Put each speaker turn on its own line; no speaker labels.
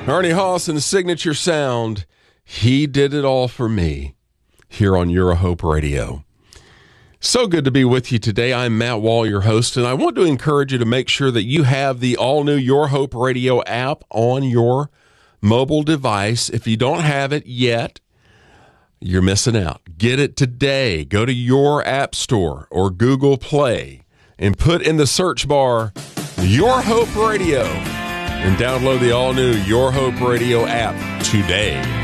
Ernie Haas and Signature Sound. He did it all for me here on Your Hope Radio. So good to be with you today. I'm Matt Wall, your host, and I want to encourage you to make sure that you have the all-new Your Hope Radio app on your mobile device. If you don't have it yet, you're missing out. Get it today. Go to your app store or Google Play and put in the search bar Your Hope Radio and download the all-new Your Hope Radio app today.